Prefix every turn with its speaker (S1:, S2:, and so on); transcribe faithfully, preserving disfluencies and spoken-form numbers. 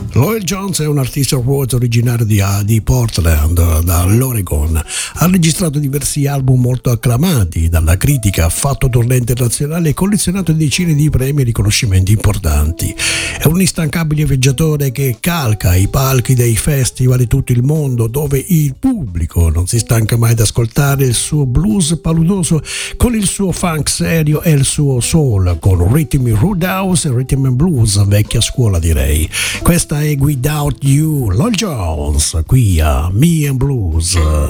S1: Lloyd Jones è un artista rock originario di, di Portland, dall'Oregon. Ha registrato diversi album molto acclamati dalla critica, ha fatto tournée internazionali e collezionato decine di premi e riconoscimenti importanti. È un instancabile viaggiatore che calca i palchi dei festival di tutto il mondo, dove il pubblico non si stanca mai di ascoltare il suo blues paludoso con il suo funk serio e il suo soul, con ritmi roadhouse e rhythm and blues, vecchia scuola direi. Questa è Without You, Lloyd Jones, qui a Me and Blues.